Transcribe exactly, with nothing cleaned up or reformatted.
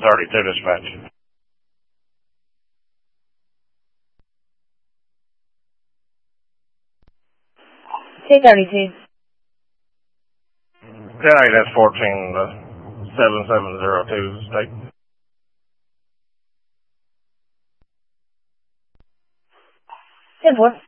thirty-two dispatch. two thirty-two. ten eight S fourteen, uh, seven seven zero two state. ten four.